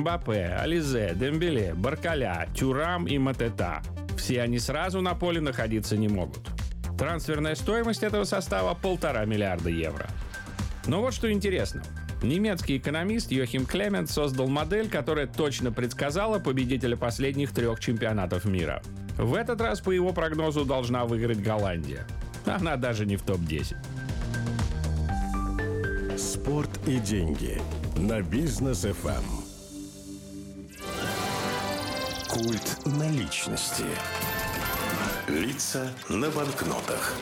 Мбаппе, Ализе, Дембеле, Баркаля, Тюрам и Матета. Все они сразу на поле находиться не могут. Трансферная стоимость этого состава — 1,5 миллиарда евро. Но вот что интересно. Немецкий экономист Йохим Клемент создал модель, которая точно предсказала победителя последних 3 чемпионатов мира. В этот раз, по его прогнозу, должна выиграть Голландия. Она даже не в топ-10. Спорт и деньги на Бизнес ФМ. Культ наличности. Лица на банкнотах.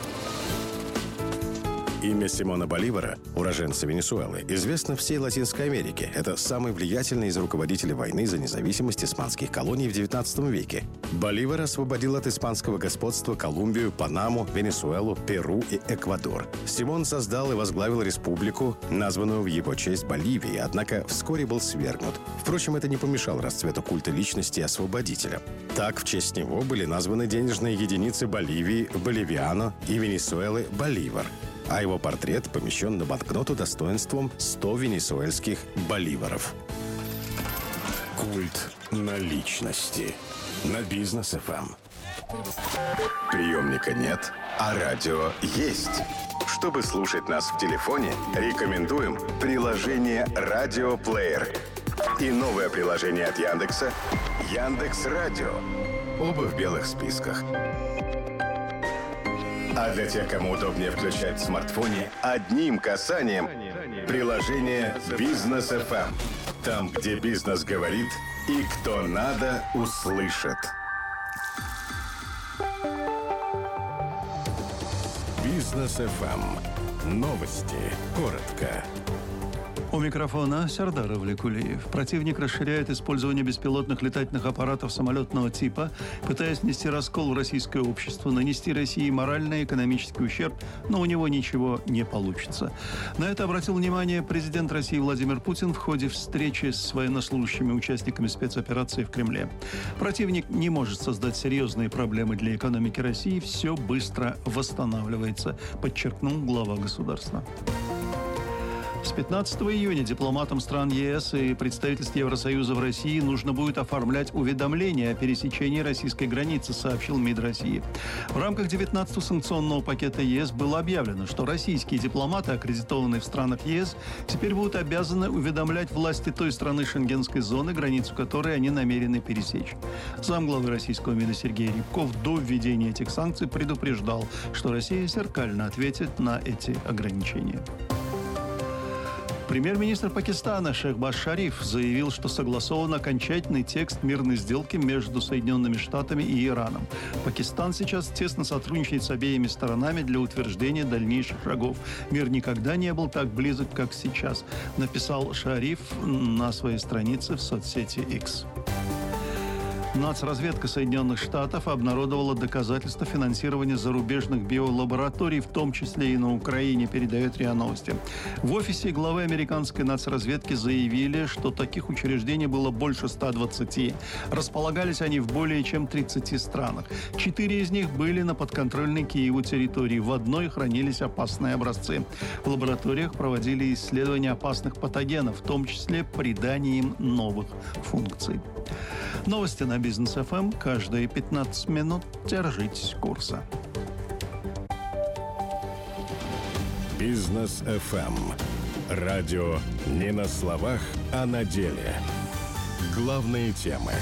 Имя Симона Боливара, уроженца Венесуэлы, известно всей Латинской Америке. Это самый влиятельный из руководителей войны за независимость испанских колоний в XIX веке. Боливар освободил от испанского господства Колумбию, Панаму, Венесуэлу, Перу и Эквадор. Симон создал и возглавил республику, названную в его честь Боливией, однако вскоре был свергнут. Впрочем, это не помешало расцвету культа личности освободителя. Так, в честь него были названы денежные единицы Боливии Боливиано и Венесуэлы Боливар, а его портрет помещен на банкноту достоинством 100 венесуэльских боливаров. Культ наличности на Бизнес ФМ. Приемника нет, а радио есть. Чтобы слушать нас в телефоне, рекомендуем приложение «Радиоплеер» и новое приложение от Яндекса «Яндекс.Радио». Оба в белых списках. А для тех, кому удобнее включать в смартфоне одним касанием приложение «Бизнес ФМ». Там, где бизнес говорит и кто надо, услышит. Бизнес ФМ. Новости. Коротко. У микрофона Сардар Авликулиев. Противник расширяет использование беспилотных летательных аппаратов самолетного типа, пытаясь внести раскол в российское общество, нанести России моральный и экономический ущерб, но у него ничего не получится. На это обратил внимание президент России Владимир Путин в ходе встречи с военнослужащими участниками спецоперации в Кремле. Противник не может создать серьезные проблемы для экономики России, все быстро восстанавливается, подчеркнул глава государства. С 15 июня дипломатам стран ЕС и представительств Евросоюза в России нужно будет оформлять уведомления о пересечении российской границы, сообщил МИД России. В рамках 19-го санкционного пакета ЕС было объявлено, что российские дипломаты, аккредитованные в странах ЕС, теперь будут обязаны уведомлять власти той страны шенгенской зоны, границу которой они намерены пересечь. Замглавы российского МИДа Сергей Рябков до введения этих санкций предупреждал, что Россия зеркально ответит на эти ограничения. Премьер-министр Пакистана Шехбаз Шариф заявил, что согласован окончательный текст мирной сделки между Соединенными Штатами и Ираном. Пакистан сейчас тесно сотрудничает с обеими сторонами для утверждения дальнейших шагов. Мир никогда не был так близок, как сейчас, написал Шариф на своей странице в соцсети X. Нацразведка Соединенных Штатов обнародовала доказательства финансирования зарубежных биолабораторий, в том числе и на Украине, передает РИА Новости. В офисе главы американской нацразведки заявили, что таких учреждений было больше 120. Располагались они в более чем 30 странах. 4 из них были на подконтрольной Киеву территории. В одной хранились опасные образцы. В лабораториях проводили исследования опасных патогенов, в том числе придание им новых функций. Новости на Бизнес ФМ. Каждые 15 минут держитесь курса. Бизнес ФМ. Радио не на словах, а на деле. Главные темы.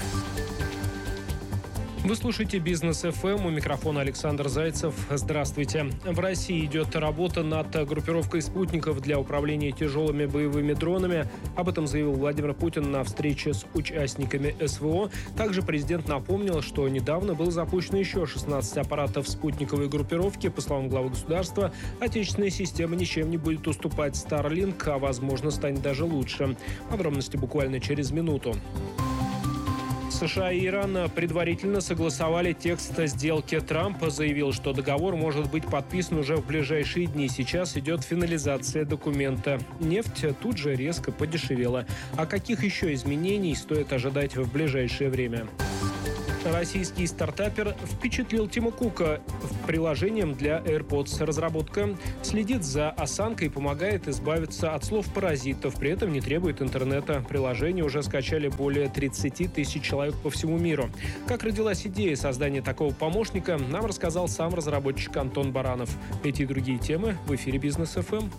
Вы слушаете Бизнес ФМ, у микрофона Александр Зайцев. Здравствуйте. В России идет работа над группировкой спутников для управления тяжелыми боевыми дронами. Об этом заявил Владимир Путин на встрече с участниками СВО. Также президент напомнил, что недавно было запущено еще 16 аппаратов спутниковой группировки. По словам главы государства, отечественная система ничем не будет уступать Starlink, а возможно станет даже лучше. Подробности буквально через минуту. США и Иран предварительно согласовали текст сделки. Трамп заявил, что договор может быть подписан уже в ближайшие дни. Сейчас идет финализация документа. Нефть тут же резко подешевела. А каких еще изменений стоит ожидать в ближайшее время? Российский стартапер впечатлил Тима Кука приложением для AirPods. Разработка следит за осанкой и помогает избавиться от слов-паразитов, при этом не требует интернета. Приложение уже скачали более 30 тысяч человек по всему миру. Как родилась идея создания такого помощника, нам рассказал сам разработчик Антон Баранов. Эти и другие темы в эфире Бизнес ФМ.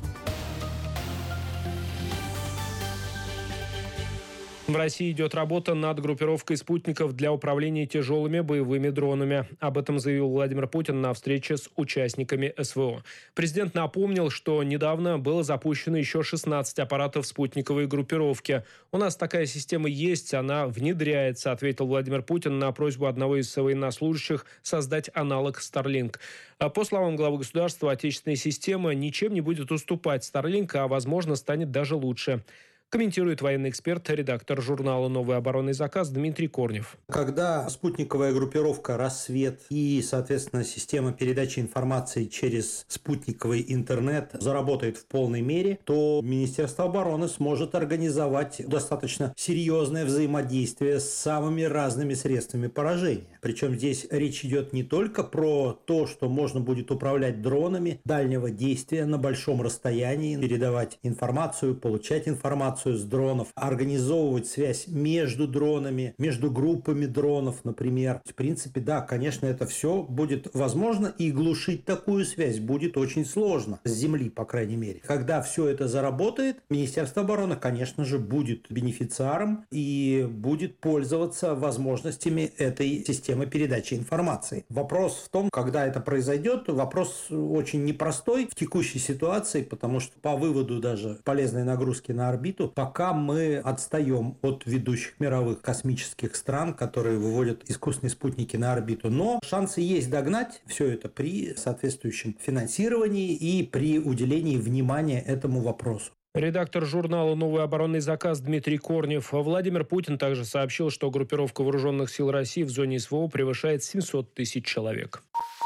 В России идет работа над группировкой спутников для управления тяжелыми боевыми дронами. Об этом заявил Владимир Путин на встрече с участниками СВО. Президент напомнил, что недавно было запущено еще 16 аппаратов спутниковой группировки. «У нас такая система есть, она внедряется», ответил Владимир Путин на просьбу одного из военнослужащих создать аналог Starlink. По словам главы государства, отечественная система ничем не будет уступать Starlink, а, возможно, станет даже лучше. Комментирует военный эксперт, редактор журнала «Новый оборонный заказ» Дмитрий Корнев. Когда спутниковая группировка «Рассвет» и, соответственно, система передачи информации через спутниковый интернет заработает в полной мере, то Министерство обороны сможет организовать достаточно серьезное взаимодействие с самыми разными средствами поражения. Причем здесь речь идет не только про то, что можно будет управлять дронами дальнего действия на большом расстоянии, передавать информацию, получать информацию с дронов, организовывать связь между дронами, между группами дронов, например. В принципе, да, конечно, это все будет возможно, и глушить такую связь будет очень сложно, с земли, по крайней мере. Когда все это заработает, Министерство обороны, конечно же, будет бенефициаром и будет пользоваться возможностями этой системы передачи информации. Вопрос в том, когда это произойдет, вопрос очень непростой в текущей ситуации, потому что по выводу даже полезной нагрузки на орбиту пока мы отстаем от ведущих мировых космических стран, которые выводят искусственные спутники на орбиту. Но шансы есть догнать все это при соответствующем финансировании и при уделении внимания этому вопросу. Редактор журнала «Новый оборонный заказ» Дмитрий Корнев. Владимир Путин также сообщил, что группировка вооруженных сил России в зоне СВО превышает 700 тысяч человек.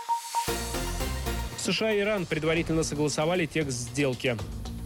США и Иран предварительно согласовали текст сделки.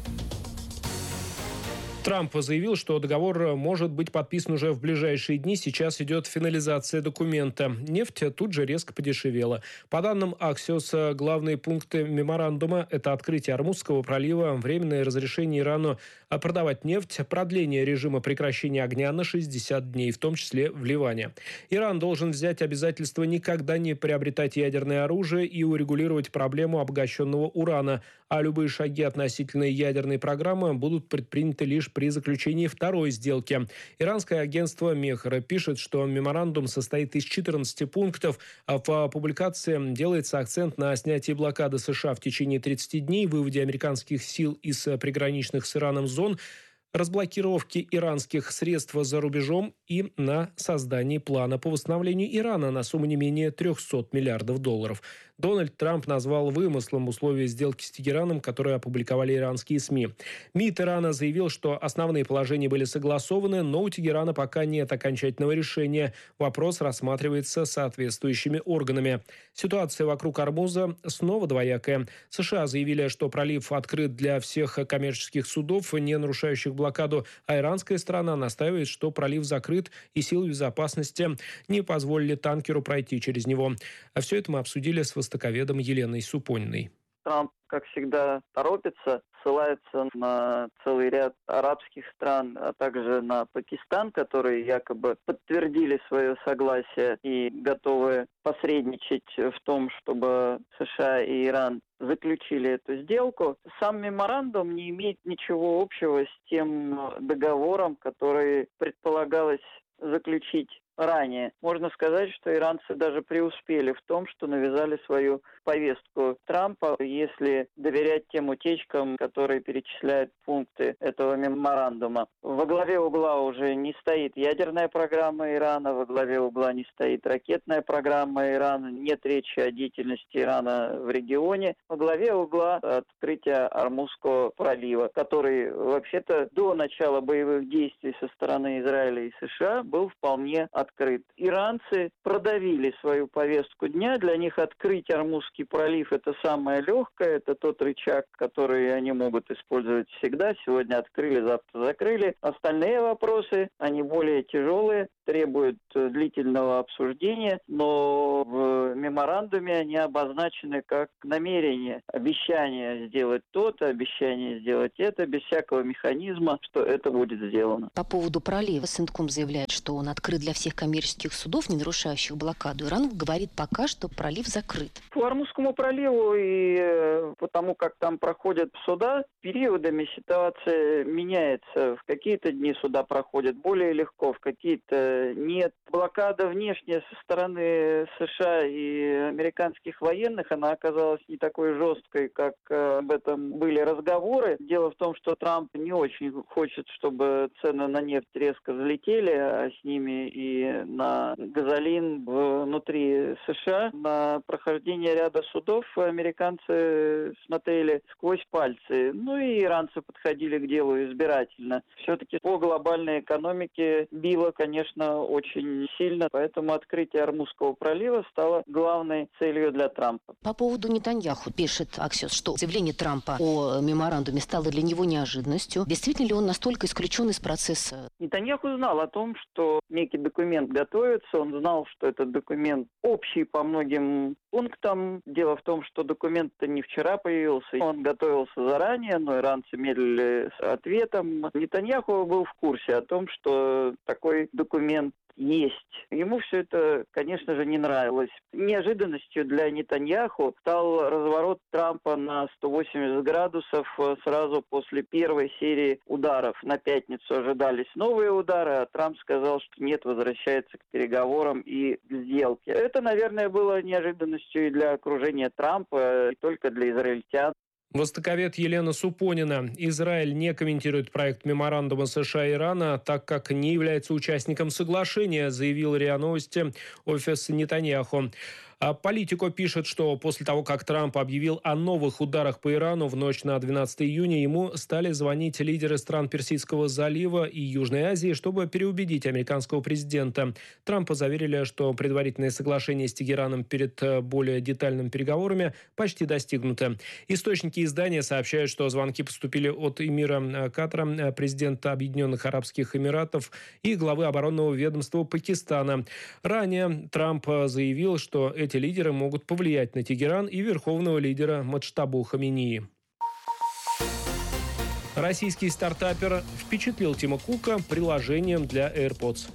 Трамп заявил, что договор может быть подписан уже в ближайшие дни. Сейчас идет финализация документа. Нефть тут же резко подешевела. По данным Axios, главные пункты меморандума – это открытие Ормузского пролива, временное разрешение Ирану продавать нефть, продление режима прекращения огня на 60 дней, в том числе в Ливане. Иран должен взять обязательство никогда не приобретать ядерное оружие и урегулировать проблему обогащенного урана, а любые шаги относительно ядерной программы будут предприняты лишь при заключении второй сделки. Иранское агентство Мехра пишет, что меморандум состоит из 14 пунктов. В публикации делается акцент на снятии блокады США в течение 30 дней, выводе американских сил из приграничных с Ираном зон, разблокировки иранских средств за рубежом и на создании плана по восстановлению Ирана на сумму не менее $300 миллиардов. Дональд Трамп назвал вымыслом условия сделки с Тегераном, которые опубликовали иранские СМИ. МИД Ирана заявил, что основные положения были согласованы, но у Тегерана пока нет окончательного решения. Вопрос рассматривается соответствующими органами. Ситуация вокруг Ормуза снова двоякая. США заявили, что пролив открыт для всех коммерческих судов, не нарушающих блокаду, а иранская сторона настаивает, что пролив закрыт и силы безопасности не позволили танкеру пройти через него. А все это мы обсудили с востоковедом Еленой Супониной. Трамп, как всегда, торопится, ссылается на целый ряд арабских стран, а также на Пакистан, которые якобы подтвердили свое согласие и готовы посредничать в том, чтобы США и Иран заключили эту сделку. Сам меморандум не имеет ничего общего с тем договором, который предполагалось заключить ранее. Можно сказать, что иранцы даже преуспели в том, что навязали свою повестку Трампа, если доверять тем утечкам, которые перечисляют пункты этого меморандума. Во главе угла уже не стоит ядерная программа Ирана, во главе угла не стоит ракетная программа Ирана, нет речи о деятельности Ирана в регионе. Во главе угла открытие Ормузского пролива, который вообще-то до начала боевых действий со стороны Израиля и США был вполне открыт открыт. Иранцы продавили свою повестку дня. Для них открыть Ормузский пролив – это самое легкое, это тот рычаг, который они могут использовать всегда. Сегодня открыли, завтра закрыли. Остальные вопросы, они более тяжелые, требуют длительного обсуждения, но в меморандуме они обозначены как намерение, обещание сделать то-то, обещание сделать это, без всякого механизма, что это будет сделано. По поводу пролива Сентком заявляет, что он открыт для всех коммерческих судов, не нарушающих блокаду. Иран говорит пока, что пролив закрыт. По Ормузскому проливу и потому, как там проходят суда, периодами ситуация меняется. В какие-то дни суда проходят более легко, в какие-то нет. Блокада внешняя со стороны США и американских военных, она оказалась не такой жесткой, как об этом были разговоры. Дело в том, что Трамп не очень хочет, чтобы цены на нефть резко взлетели, а с ними и на газолин внутри США. На прохождение ряда судов американцы смотрели сквозь пальцы. Ну и иранцы подходили к делу избирательно. Все-таки по глобальной экономике било, конечно, очень сильно, поэтому открытие Ормузского пролива стало главной целью для Трампа. По поводу Нетаньяху пишет Axios, что заявление Трампа о меморандуме стало для него неожиданностью. Действительно ли он настолько исключен из процесса? Нетаньяху знал о том, что некий документ готовится, он знал, что этот документ общий по многим пунктам. Дело в том, что документ-то не вчера появился, он готовился заранее, но иранцы медлили с ответом. Нетаньяху был в курсе о том, что такой документ есть. Ему все это, конечно же, не нравилось. Неожиданностью для Нетаньяху стал разворот Трампа на 180 градусов сразу после первой серии ударов. На пятницу ожидались новые удары, а Трамп сказал, что нет, возвращается к переговорам и к сделке. Это, наверное, было неожиданностью и для окружения Трампа, и только для израильтян. Востоковед Елена Супонина. Израиль не комментирует проект меморандума США и Ирана, так как не является участником соглашения, заявил РИА Новости офис Нетаньяху. А Политико пишет, что после того, как Трамп объявил о новых ударах по Ирану в ночь на 12 июня, ему стали звонить лидеры стран Персидского залива и Южной Азии, чтобы переубедить американского президента. Трампа заверили, что предварительные соглашения с Тегераном перед более детальными переговорами почти достигнуты. Источники издания сообщают, что звонки поступили от эмира Катара, президента Объединенных Арабских Эмиратов и главы оборонного ведомства Пакистана. Ранее Трамп заявил, что эти лидеры могут повлиять на Тегеран и верховного лидера Муджтабу Хаминеи. Российский стартапер впечатлил Тима Кука приложением для AirPods.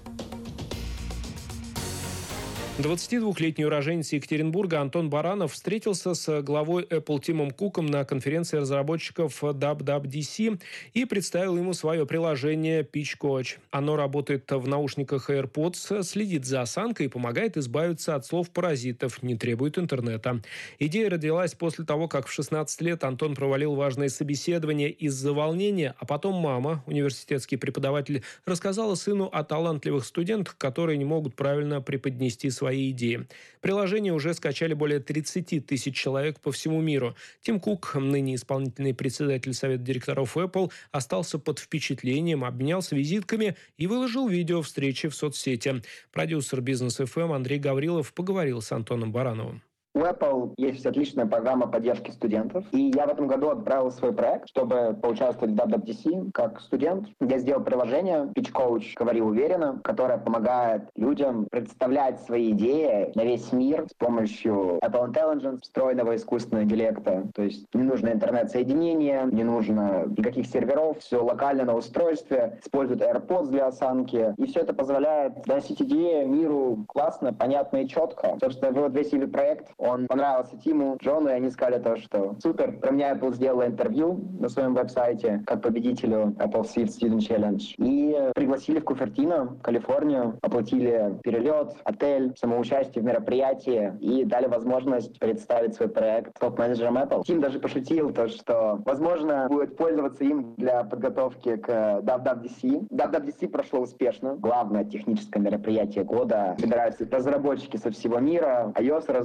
22-летний уроженец Екатеринбурга Антон Баранов встретился с главой Apple Тимом Куком на конференции разработчиков WWDC и представил ему свое приложение Pitch Coach. Оно работает в наушниках AirPods, следит за осанкой и помогает избавиться от слов-паразитов, не требует интернета. Идея родилась после того, как в 16 лет Антон провалил важное собеседование из-за волнения, а потом мама, университетский преподаватель, рассказала сыну о талантливых студентах, которые не могут правильно преподнести свои идеи. Приложение уже скачали более 30 тысяч человек по всему миру. Тим Кук, ныне исполнительный председатель Совета директоров Apple, остался под впечатлением, обменялся визитками и выложил видео встречи в соцсети. Продюсер Бизнес FM Андрей Гаврилов поговорил с Антоном Барановым. У Apple есть отличная программа поддержки студентов, и я в этом году отправил свой проект, чтобы поучаствовать в WWDC как студент. Я сделал приложение Pitch Coach «Говори уверенно», которое помогает людям представлять свои идеи на весь мир с помощью Apple Intelligence, встроенного искусственного интеллекта. То есть не нужно интернет-соединение, не нужно никаких серверов, все локально на устройстве, используют AirPods для осанки, и все это позволяет доносить идеи миру классно, понятно и четко. Собственно, вот весь проект, он понравился Тиму, Джону, и они сказали то, что супер. Про меня Apple сделала интервью на своем веб-сайте как победителю Apple Swift Student Challenge. И пригласили в Купертино, Калифорнию, оплатили перелет, отель, самоучастие в мероприятии и дали возможность представить свой проект топ-менеджерам Apple. Тим даже пошутил то, что, возможно, будет пользоваться им для подготовки к WWDC. WWDC прошло успешно. Главное техническое мероприятие года. Собираются разработчики со всего мира, iOS-разработчики,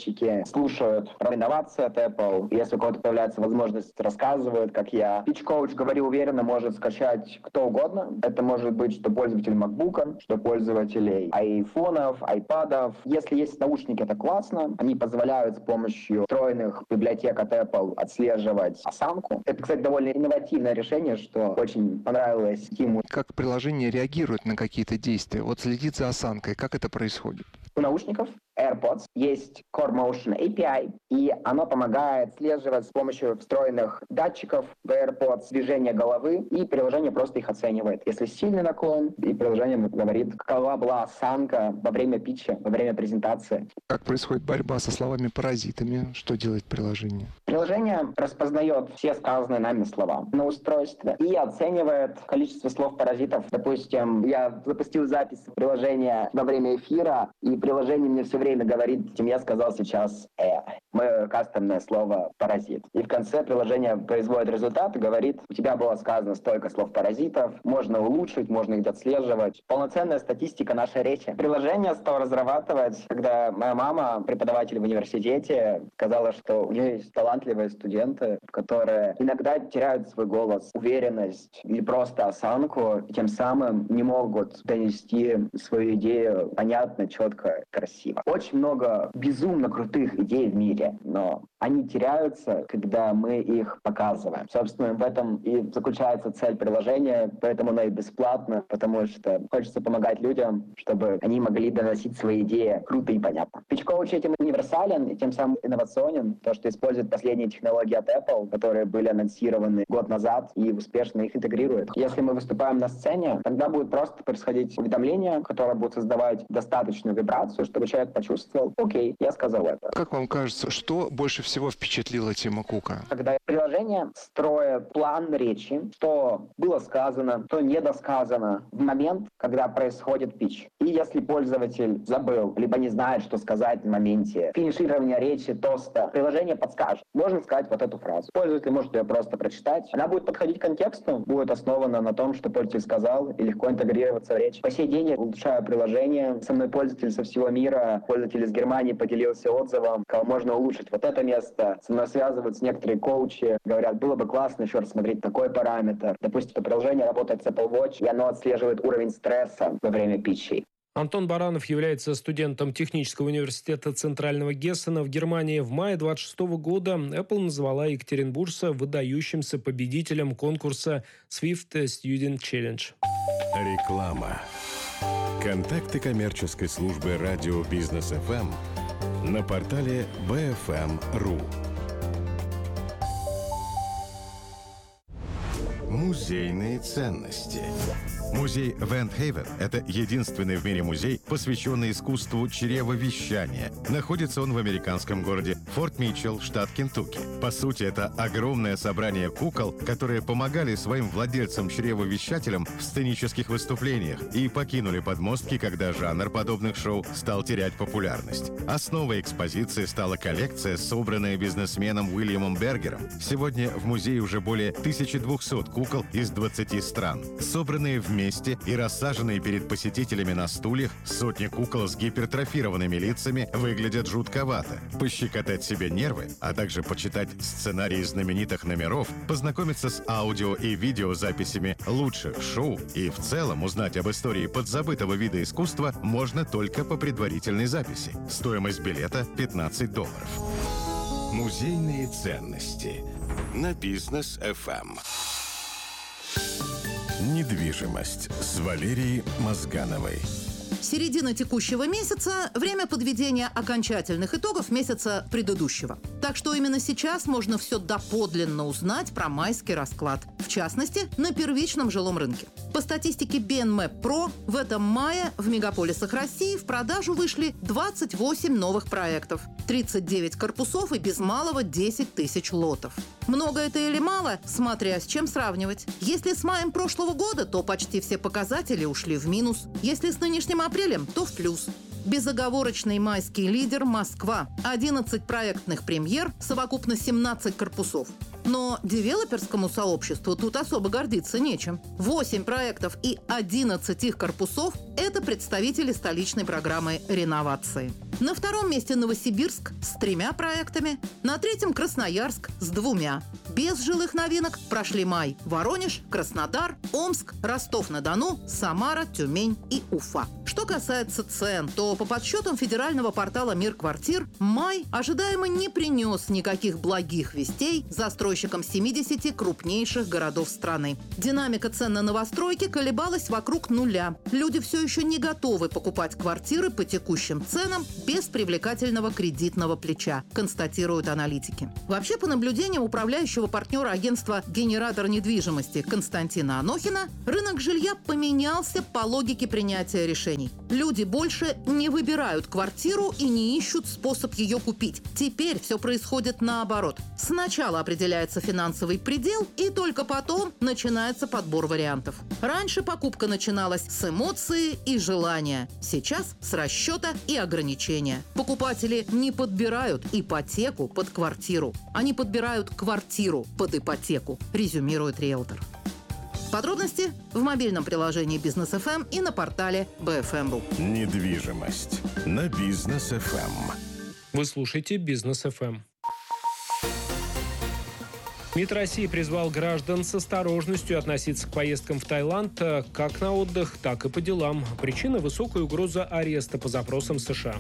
разработчики слушают про инновации от Apple. Если у кого-то появляется возможность, рассказывают, как я. Pitch Coach, говорю уверенно, может скачать кто угодно. Это может быть что пользователь MacBook, что пользователей айфонов, айпадов. Если есть наушники, это классно. Они позволяют с помощью встроенных библиотек от Apple отслеживать осанку. Это, кстати, довольно инновативное решение, что очень понравилось Тиму. Как приложение реагирует на какие-то действия? Вот следит за осанкой. Как это происходит? У наушников AirPods есть Core Motion API, и оно помогает отслеживать с помощью встроенных датчиков в AirPods движение головы, и приложение просто их оценивает. Если сильный наклон, и приложение говорит, какова была осанка во время питча, во время презентации. Как происходит борьба со словами-паразитами? Что делает приложение? Приложение распознает все сказанные нами слова на устройстве и оценивает количество слов-паразитов. Допустим, я запустил запись приложения во время эфира, и приложение мне все время говорит, я сказал сейчас мое кастомное слово «паразит». И в конце приложение производит результат и говорит, у тебя было сказано столько слов-паразитов, можно улучшить, можно их отслеживать. Полноценная статистика нашей речи. Приложение стало разрабатывать, когда моя мама, преподаватель в университете, сказала, что у нее есть талантливые студенты, которые иногда теряют свой голос, уверенность или просто осанку, и тем самым не могут донести свою идею понятно, четко, красиво. Очень много безумно крутых идей в мире, но они теряются, когда мы их показываем. Собственно, в этом и заключается цель приложения, поэтому оно и бесплатно, потому что хочется помогать людям, чтобы они могли доносить свои идеи круто и понятно. Pitch Coach этим универсален и тем самым инновационен, то, что использует последние технологии от Apple, которые были анонсированы год назад, и успешно их интегрирует. Если мы выступаем на сцене, тогда будет просто происходить уведомление, которое будет создавать достаточную вибрацию, чтобы человек почувствовал, окей, я сказал это. Как вам кажется, что больше всего впечатлило Тима Кука? Когда приложение строит план речи, что было сказано, что недосказано в момент, когда происходит питч. И если пользователь забыл, либо не знает, что сказать в моменте финиширования речи, тоста, приложение подскажет. Можно сказать вот эту фразу. Пользователь может ее просто прочитать. Она будет подходить к контексту, будет основана на том, что пользователь сказал, и легко интегрироваться в речь. По сей день я улучшаю приложение. Со мной пользователь со всего мира, пользователь из Германии поделился отзывом, кого можно улучшить вот это место. Со мной связываются некоторые коучи, говорят, было бы классно еще рассмотреть такой параметр. Допустим, это приложение работает с Apple Watch, и оно отслеживает уровень стресса во время питчей. Антон Баранов является студентом Технического университета Центрального Гессена в Германии. В мае 2026 года Apple назвала Екатеринбуржца выдающимся победителем конкурса Swift Student Challenge. Реклама. Контакты коммерческой службы радио Бизнес ФМ на портале bfm.ru. Музейные ценности. Музей Вент-Хейвен – это единственный в мире музей, посвященный искусству чревовещания. Находится он в американском городе Форт Митчелл, штат Кентукки. По сути, это огромное собрание кукол, которые помогали своим владельцам-чревовещателям в сценических выступлениях и покинули подмостки, когда жанр подобных шоу стал терять популярность. Основой экспозиции стала коллекция, собранная бизнесменом Уильямом Бергером. Сегодня в музее уже более 1200 кукол из 20 стран. Собранные вместе и рассаженные перед посетителями на стульях, сотни кукол с гипертрофированными лицами выглядят жутковато. Пощекотать себе нервы, а также почитать сценарии знаменитых номеров, познакомиться с аудио и видеозаписями лучших шоу и в целом узнать об истории подзабытого вида искусства можно только по предварительной записи. Стоимость билета $15. Музейные ценности на Бизнес ФМ. Недвижимость с Валерией Мозгановой. Середина текущего месяца – время подведения окончательных итогов месяца предыдущего. Так что именно сейчас можно все доподлинно узнать про майский расклад. В частности, на первичном жилом рынке. По статистике BNMap Pro, в этом мае в мегаполисах России в продажу вышли 28 новых проектов, 39 корпусов и без малого 10 тысяч лотов. Много это или мало, смотря с чем сравнивать. Если с маем прошлого года, то почти все показатели ушли в минус. Если с нынешним апрелем, то в плюс. Безоговорочный майский лидер – Москва. 11 проектных премьер, совокупно 17 корпусов. Но девелоперскому сообществу тут особо гордиться нечем. 8 проектов и 11 их корпусов – это представители столичной программы реновации. На втором месте Новосибирск с 3 проектами. На третьем Красноярск с 2. Без жилых новинок прошли май Воронеж, Краснодар, Омск, Ростов-на-Дону, Самара, Тюмень и Уфа. Что касается цен, то по подсчетам федерального портала «Мир квартир», май ожидаемо не принес никаких благих вестей застройщикам 70 крупнейших городов страны. Динамика цен на новостройки колебалась вокруг нуля. Люди все еще не готовы покупать квартиры по текущим ценам без привлекательного кредитного плеча, констатируют аналитики. Вообще, по наблюдениям управляющего партнера агентства «Генератор недвижимости» Константина Анохина, рынок жилья поменялся по логике принятия решений. Люди больше не выбирают квартиру и не ищут способ ее купить. Теперь все происходит наоборот. Сначала определяется финансовый предел, и только потом начинается подбор вариантов. Раньше покупка начиналась с эмоции и желания. Сейчас с расчета и ограничения. Покупатели не подбирают ипотеку под квартиру. Они подбирают квартиру под ипотеку, резюмирует риэлтор. Подробности в мобильном приложении Бизнес ФМ и на портале BFM.ru. Недвижимость на Бизнес ФМ. Вы слушаете Бизнес ФМ. МИД России призвал граждан с осторожностью относиться к поездкам в Таиланд как на отдых, так и по делам. Причина – высокая угроза ареста по запросам США.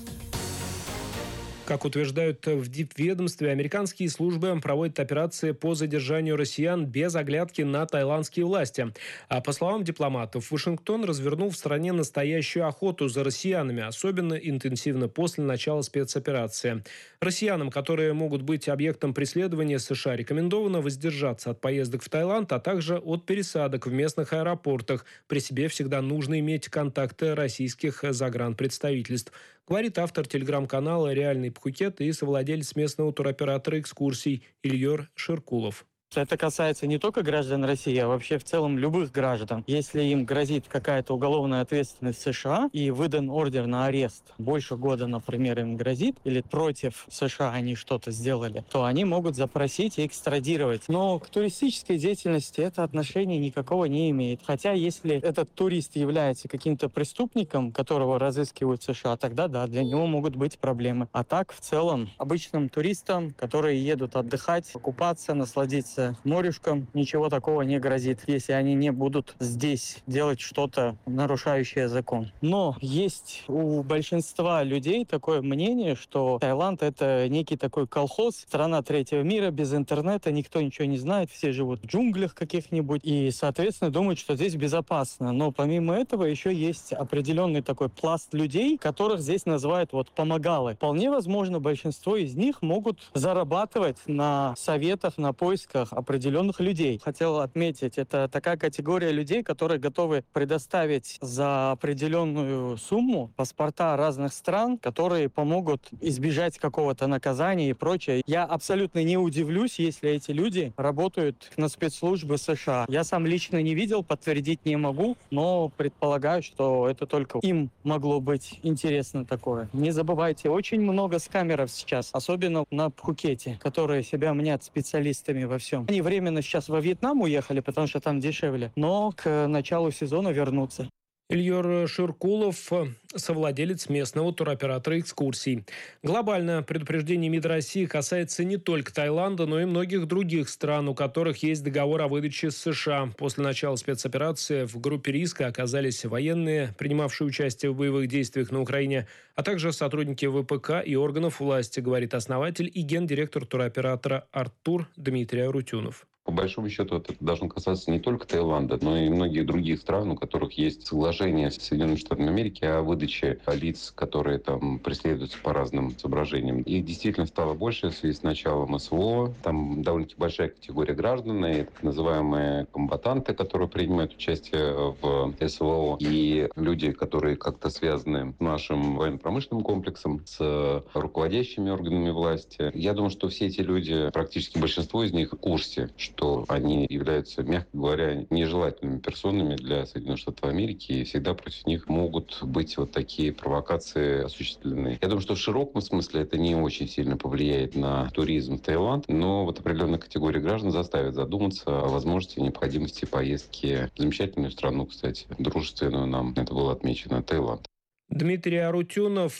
Как утверждают в дипведомстве, американские службы проводят операции по задержанию россиян без оглядки на таиландские власти. А по словам дипломатов, Вашингтон развернул в стране настоящую охоту за россиянами, особенно интенсивно после начала спецоперации. Россиянам, которые могут быть объектом преследования США, рекомендовано воздержаться от поездок в Таиланд, а также от пересадок в местных аэропортах. При себе всегда нужно иметь контакты российских загранпредставительств, говорит автор телеграм-канала «Реальный Пхукет» и совладелец местного туроператора экскурсий Ильёр Ширкулов. Это касается не только граждан России, а вообще в целом любых граждан. Если им грозит какая-то уголовная ответственность в США и выдан ордер на арест, больше года, например, им грозит, или против США они что-то сделали, то они могут запросить и экстрадировать. Но к туристической деятельности это отношения никакого не имеет. Хотя если этот турист является каким-то преступником, которого разыскивают США, тогда да, для него могут быть проблемы. А так, в целом, обычным туристам, которые едут отдыхать, купаться, насладиться морюшком, ничего такого не грозит, если они не будут здесь делать что-то, нарушающее закон. Но есть у большинства людей такое мнение, что Таиланд — это некий такой колхоз, страна третьего мира, без интернета, никто ничего не знает, все живут в джунглях каких-нибудь и, соответственно, думают, что здесь безопасно. Но помимо этого еще есть определенный такой пласт людей, которых здесь называют помогалы. Вполне возможно, большинство из них могут зарабатывать на советах, на поисках определенных людей. Хотел отметить, это такая категория людей, которые готовы предоставить за определенную сумму паспорта разных стран, которые помогут избежать какого-то наказания и прочее. Я абсолютно не удивлюсь, если эти люди работают на спецслужбы США. Я сам лично не видел, подтвердить не могу, но предполагаю, что это только им могло быть интересно такое. Не забывайте, очень много скамеров сейчас, особенно на Пхукете, которые себя мнят специалистами во всем. Они временно сейчас во Вьетнам уехали, потому что там дешевле, но к началу сезона вернутся. Ильёр Ширкулов, совладелец местного туроператора экскурсий. Глобально предупреждение МИД России касается не только Таиланда, но и многих других стран, у которых есть договор о выдаче с США. После начала спецоперации в группе риска оказались военные, принимавшие участие в боевых действиях на Украине, а также сотрудники ВПК и органов власти, говорит основатель и гендиректор туроператора «Арттур» Дмитрий Арутюнов. По большому счету, это должно касаться не только Таиланда, но и многих других стран, у которых есть соглашение с Соединенными Штатами Америки о выдаче лиц, которые там преследуются по разным соображениям. Их действительно стало больше в связи с началом СВО. Там довольно-таки большая категория граждан, и так называемые комбатанты, которые принимают участие в СВО, и люди, которые как-то связаны с нашим военно-промышленным комплексом, с руководящими органами власти. Я думаю, что все эти люди, практически большинство из них в курсе, что они являются, мягко говоря, нежелательными персонами для Соединенных Штатов Америки, и всегда против них могут быть такие провокации осуществлены. Я думаю, что в широком смысле это не очень сильно повлияет на туризм в Таиланд, но определенная категория граждан заставит задуматься о возможности и необходимости поездки в замечательную страну, кстати, дружественную нам, это было отмечено, Таиланд. Дмитрий Арутюнов,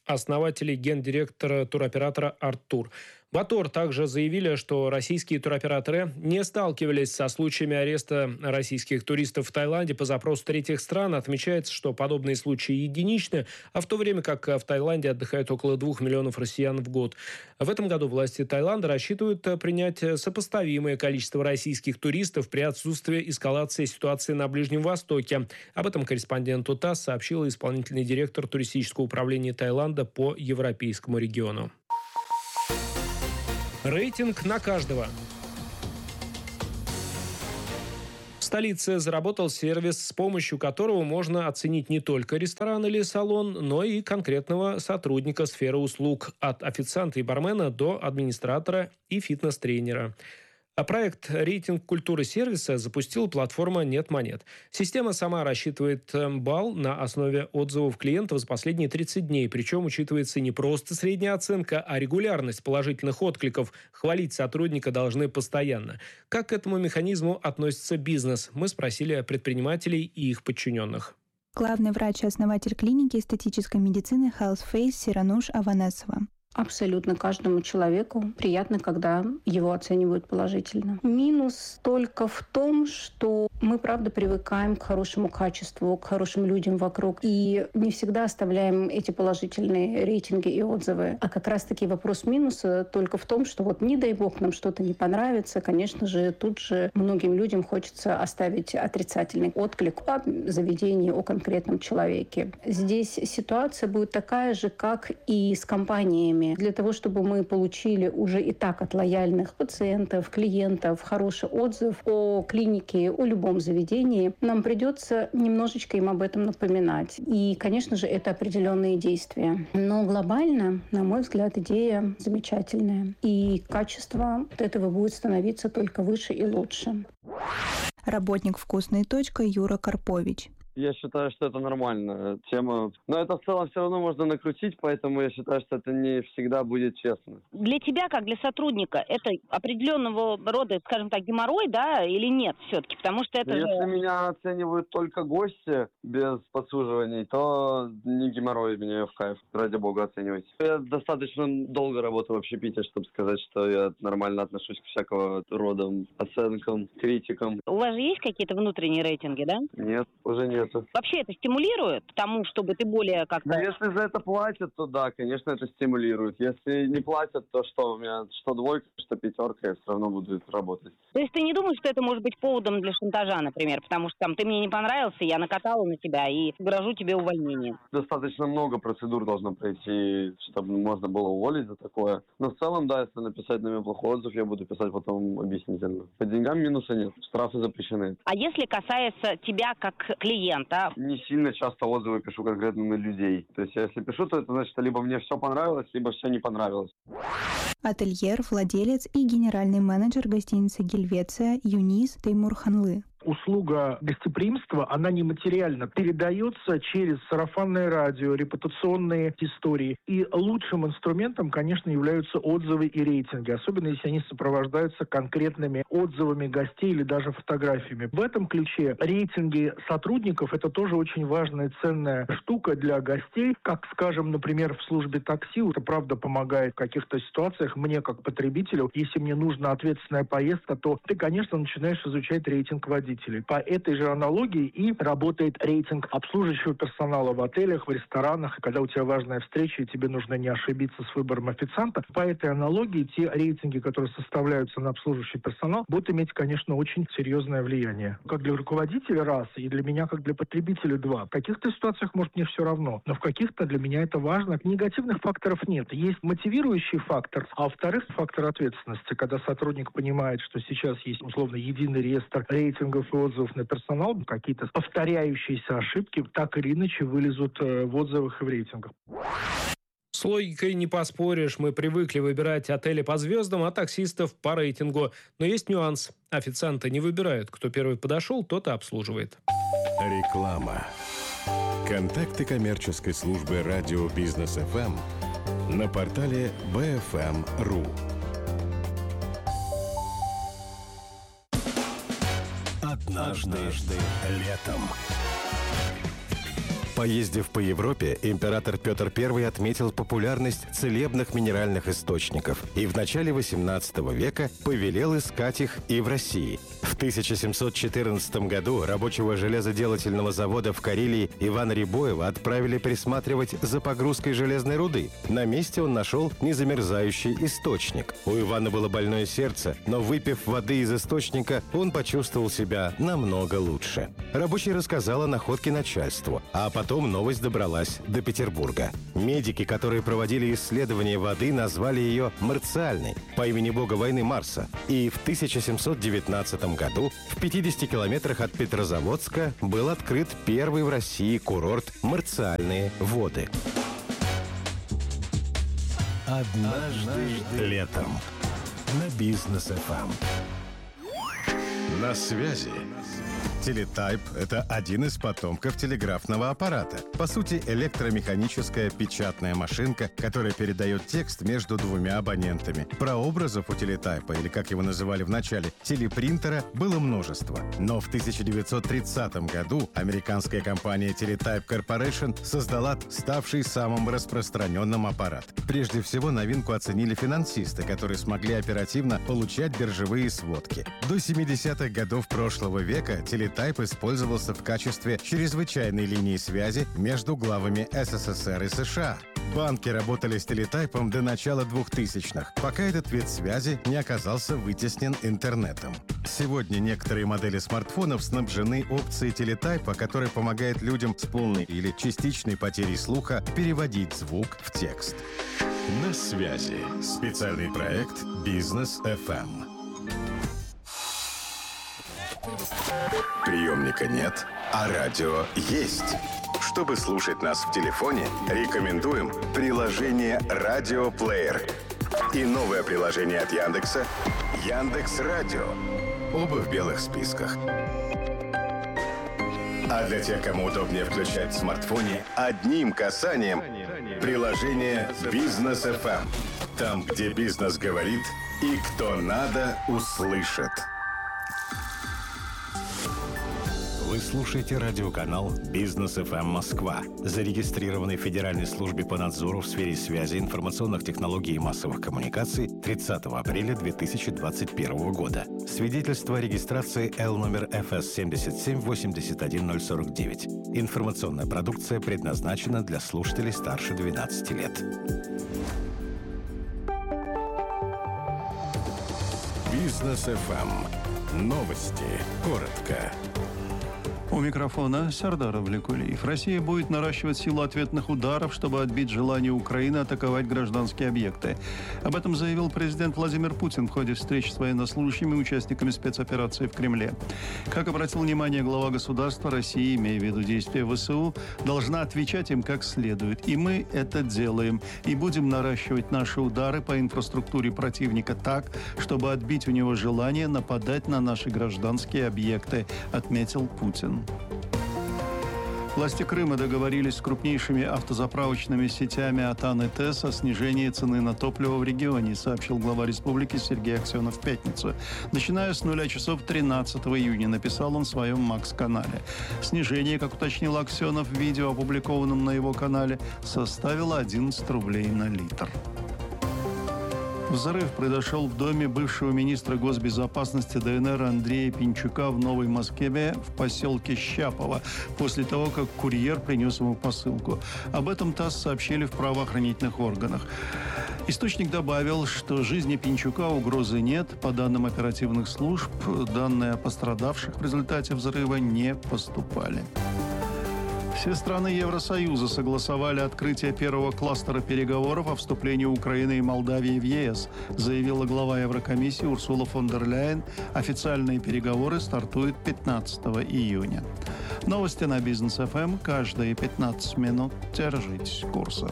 основатель и гендиректор туроператора «Арттур». В АТОР также заявили, что российские туроператоры не сталкивались со случаями ареста российских туристов в Таиланде по запросу третьих стран. Отмечается, что подобные случаи единичны, а в то время как в Таиланде отдыхает около 2 миллионов россиян в год. В этом году власти Таиланда рассчитывают принять сопоставимое количество российских туристов при отсутствии эскалации ситуации на Ближнем Востоке. Об этом корреспонденту ТАСС сообщила исполнительный директор туристического управления Таиланда по европейскому региону. Рейтинг на каждого. В столице заработал сервис, с помощью которого можно оценить не только ресторан или салон, но и конкретного сотрудника сферы услуг, от официанта и бармена до администратора и фитнес-тренера. А проект «Рейтинг культуры сервиса» запустила платформа «Нет монет». Система сама рассчитывает балл на основе отзывов клиентов за последние 30 дней. Причем учитывается не просто средняя оценка, а регулярность положительных откликов. Хвалить сотрудника должны постоянно. Как к этому механизму относится бизнес? Мы спросили предпринимателей и их подчиненных. Главный врач и основатель клиники эстетической медицины Health Face Сирануш Аванесова. Абсолютно каждому человеку приятно, когда его оценивают положительно. Минус только в том, что мы, правда, привыкаем к хорошему качеству, к хорошим людям вокруг. И не всегда оставляем эти положительные рейтинги и отзывы. А как раз-таки вопрос минуса только в том, что вот не дай бог нам что-то не понравится, конечно же, тут же многим людям хочется оставить отрицательный отклик о заведении, о конкретном человеке. Здесь ситуация будет такая же, как и с компаниями. Для того, чтобы мы получили уже и так от лояльных пациентов, клиентов хороший отзыв о клинике, о любом заведении, нам придется немножечко им об этом напоминать. И, конечно же, это определенные действия. Но глобально, на мой взгляд, идея замечательная. И качество от этого будет становиться только выше и лучше. Работник «Вкусной точки» Юра Карпович. Я считаю, что это нормальная тема. Но это в целом все равно можно накрутить, поэтому я считаю, что это не всегда будет честно. Для тебя, как для сотрудника, это определенного рода, скажем так, геморрой, да, или нет все-таки? Потому что это Если меня оценивают только гости без подсуживаний, то не геморрой, мне в кайф. Ради бога, оценивайте. Я достаточно долго работаю в общепите, чтобы сказать, что я нормально отношусь к всякого рода оценкам, критикам. У вас же есть какие-то внутренние рейтинги, да? Нет, уже нет. Вообще это стимулирует к тому, чтобы ты более как-то... Ну, если за это платят, то да, конечно, это стимулирует. Если не платят, то что? У меня что двойка, что пятерка, я все равно буду работать. То есть ты не думаешь, что это может быть поводом для шантажа, например? Потому что там ты мне не понравился, я накатала на тебя и грожу тебе увольнением. Достаточно много процедур должно пройти, чтобы можно было уволить за такое. Но в целом, да, если написать на меня плохой отзыв, я буду писать потом объяснительно. По деньгам минуса нет, штрафы запрещены. А если касается тебя как клиента? Не сильно часто отзывы пишу конкретно на людей. То есть если пишу, то это значит, что либо мне все понравилось, либо все не понравилось. Ательер, владелец и генеральный менеджер гостиницы «Гельвеция» Юнис Теймурханлы. Услуга гостеприимства, она нематериально передается через сарафанное радио, репутационные истории. И лучшим инструментом, конечно, являются отзывы и рейтинги, особенно если они сопровождаются конкретными отзывами гостей или даже фотографиями. В этом ключе рейтинги сотрудников – это тоже очень важная, ценная штука для гостей. Как, скажем, например, в службе такси, это правда помогает в каких-то ситуациях мне, как потребителю. Если мне нужна ответственная поездка, то ты, конечно, начинаешь изучать рейтинг водителя. По этой же аналогии и работает рейтинг обслуживающего персонала в отелях, в ресторанах. Когда у тебя важная встреча, и тебе нужно не ошибиться с выбором официанта, по этой аналогии те рейтинги, которые составляются на обслуживающий персонал, будут иметь, конечно, очень серьезное влияние. Как для руководителя раз, и для меня, как для потребителя два. В каких-то ситуациях, может, мне все равно, но в каких-то для меня это важно. Негативных факторов нет. Есть мотивирующий фактор, а во-вторых, фактор ответственности. Когда сотрудник понимает, что сейчас есть, условно, единый реестр рейтингов и отзывов на персонал, какие-то повторяющиеся ошибки так или иначе вылезут в отзывах и в рейтингах. С логикой не поспоришь. Мы привыкли выбирать отели по звездам, а таксистов по рейтингу. Но есть нюанс. Официанты не выбирают. Кто первый подошел, тот и обслуживает. Реклама. Контакты коммерческой службы радио Бизнес ФМ на портале bfm.ru. Однажды летом. Поездив по Европе, император Петр I отметил популярность целебных минеральных источников и в начале XVIII века повелел искать их и в России. В 1714 году рабочего железоделательного завода в Карелии Ивана Рябоева отправили присматривать за погрузкой железной руды. На месте он нашел незамерзающий источник. У Ивана было больное сердце, но выпив воды из источника, он почувствовал себя намного лучше. Рабочий рассказал о находке начальству, а потом новость добралась до Петербурга. Медики, которые проводили исследование воды, назвали ее марциальной, по имени бога войны Марса. И в 1719 году в 50 километрах от Петрозаводска был открыт первый в России курорт «Марциальные воды». Однажды летом на Бизнес ФМ. На связи. Телетайп – это один из потомков телеграфного аппарата. По сути, электромеханическая печатная машинка, которая передает текст между двумя абонентами. Прообразов у телетайпа, или как его называли в начале, телепринтера, было множество. Но в 1930 году американская компания Teletype Corporation создала ставший самым распространенным аппарат. Прежде всего, новинку оценили финансисты, которые смогли оперативно получать биржевые сводки. До 70-х годов прошлого века Teletype использовался в качестве чрезвычайной линии связи между главами СССР и США. Банки работали с телетайпом до начала 2000-х, пока этот вид связи не оказался вытеснен интернетом. Сегодня некоторые модели смартфонов снабжены опцией телетайпа, которая помогает людям с полной или частичной потерей слуха переводить звук в текст. На связи. Специальный проект «Бизнес FM». Приемника нет, а радио есть. Чтобы слушать нас в телефоне, рекомендуем приложение «Радиоплеер» и новое приложение от Яндекса «Яндекс.Радио». Оба в белых списках. А для тех, кому удобнее включать в смартфоне одним касанием, приложение «Бизнес FM». Там, где бизнес говорит и кто надо, услышит. Вы слушаете радиоканал «Бизнес ФМ Москва», зарегистрированный в Федеральной службе по надзору в сфере связи, информационных технологий и массовых коммуникаций 30 апреля 2021 года. Свидетельство о регистрации Л номер ФС 7781049. Информационная продукция предназначена для слушателей старше 12 лет. «Бизнес ФМ». Новости. Коротко. У микрофона Сардар Авлекулиев. Россия будет наращивать силу ответных ударов, чтобы отбить желание Украины атаковать гражданские объекты. Об этом заявил президент Владимир Путин в ходе встречи с военнослужащими и участниками спецоперации в Кремле. Как обратил внимание глава государства, Россия, имея в виду действия ВСУ, должна отвечать им как следует. И мы это делаем. И будем наращивать наши удары по инфраструктуре противника так, чтобы отбить у него желание нападать на наши гражданские объекты, отметил Путин. Власти Крыма договорились с крупнейшими автозаправочными сетями «Атан» и ТЭС о снижении цены на топливо в регионе, сообщил глава республики Сергей Аксенов в пятницу. Начиная с 0 часов 13 июня, написал он в своем МАКС-канале. Снижение, как уточнил Аксенов в видео, опубликованном на его канале, составило 11 рублей на литр. Взрыв произошел в доме бывшего министра госбезопасности ДНР Андрея Пинчука в Новой Москве в поселке Щапово после того, как курьер принес ему посылку. Об этом ТАСС сообщили в правоохранительных органах. Источник добавил, что жизни Пинчука угрозы нет. По данным оперативных служб, данные о пострадавших в результате взрыва не поступали. Все страны Евросоюза согласовали открытие первого кластера переговоров о вступлении Украины и Молдавии в ЕС, заявила глава Еврокомиссии Урсула фон дер Ляйен. Официальные переговоры стартуют 15 июня. Новости на Бизнес ФМ. Каждые 15 минут. Держитесь курса.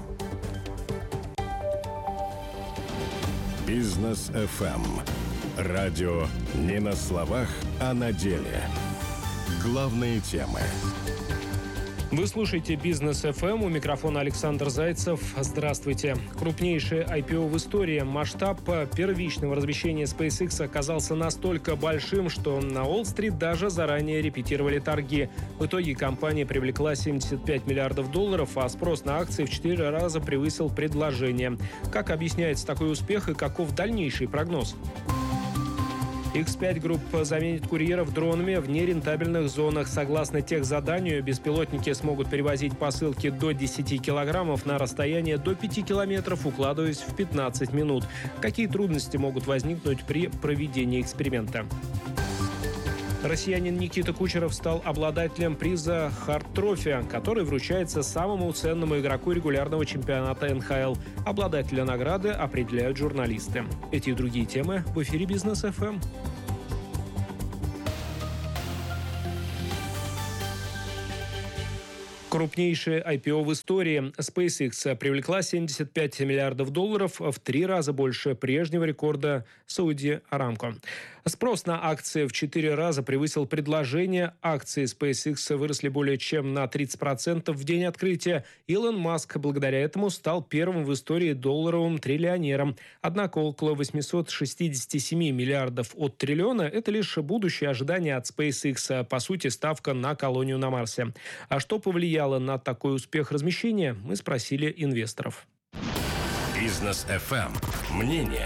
Бизнес ФМ. Радио не на словах, а на деле. Главные темы. Вы слушаете «Бизнес ФМ». У микрофона Александр Зайцев. Здравствуйте. Крупнейшее IPO в истории. Масштаб первичного размещения SpaceX оказался настолько большим, что на Уолл-стрит даже заранее репетировали торги. В итоге компания привлекла $75 миллиардов, а спрос на акции в 4 раза превысил предложение. Как объясняется такой успех и каков дальнейший прогноз? X5 Group заменит курьеров дронами в нерентабельных зонах. Согласно техзаданию, беспилотники смогут перевозить посылки до 10 килограммов на расстояние до 5 километров, укладываясь в 15 минут. Какие трудности могут возникнуть при проведении эксперимента? Россиянин Никита Кучеров стал обладателем приза «Хард Трофи», который вручается самому ценному игроку регулярного чемпионата НХЛ. Обладателя награды определяют журналисты. Эти и другие темы в эфире «Бизнес ФМ». Крупнейшее IPO в истории. SpaceX привлекла $75 миллиардов, в 3 раза больше прежнего рекорда Saudi Aramco. Спрос на акции в 4 раза превысил предложение. Акции SpaceX выросли более чем на 30% в день открытия. Илон Маск благодаря этому стал первым в истории долларовым триллионером. Однако около 867 миллиардов от триллиона – это лишь будущее ожидание от SpaceX, по сути, ставка на колонию на Марсе. А что повлияло на такой успех размещения, мы спросили инвесторов. Бизнес ФМ. Мнение.